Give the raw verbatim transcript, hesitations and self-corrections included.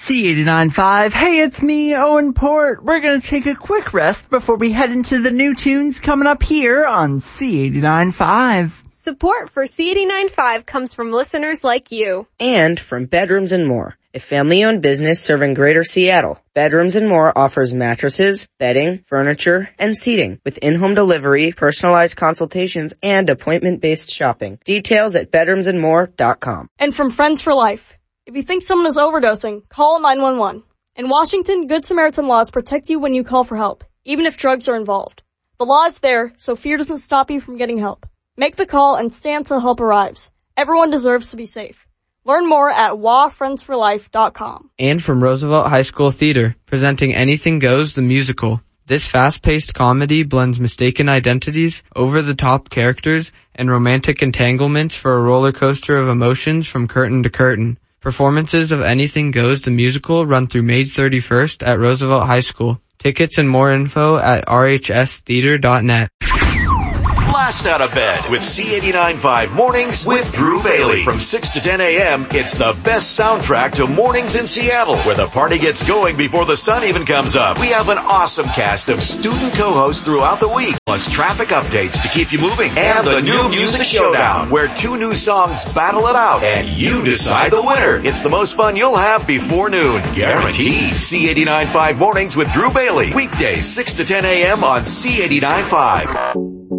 C eighty-nine point five. Hey, it's me, Owen Port. We're gonna take a quick rest before we head into the new tunes coming up here on C eighty-nine point five. Support for C eighty-nine point five comes from listeners like you. And from Bedrooms and More, a family-owned business serving Greater Seattle. Bedrooms and More offers mattresses, bedding, furniture, and seating with in-home delivery, personalized consultations, and appointment-based shopping. Details at bedrooms and more dot com. And from Friends for Life. If you think someone is overdosing, call nine one one. In Washington, Good Samaritan laws protect you when you call for help, even if drugs are involved. The law is there, so fear doesn't stop you from getting help. Make the call and stay until help arrives. Everyone deserves to be safe. Learn more at w a friends for life dot com. And from Roosevelt High School Theater, presenting Anything Goes the Musical. This fast-paced comedy blends mistaken identities, over-the-top characters, and romantic entanglements for a roller coaster of emotions from curtain to curtain. Performances of Anything Goes the Musical run through May thirty-first at Roosevelt High School. Tickets and more info at r h s theater dot net. Blast out of bed with C eighty-nine point five Mornings with Drew Bailey. From six to ten a.m., it's the best soundtrack to mornings in Seattle, where the party gets going before the sun even comes up. We have an awesome cast of student co-hosts throughout the week, plus traffic updates to keep you moving, and the new Music Showdown, where two new songs battle it out, and you decide the winner. It's the most fun you'll have before noon. Guaranteed. C eighty-nine point five Mornings with Drew Bailey. Weekdays, six to ten a.m. on C eighty-nine point five.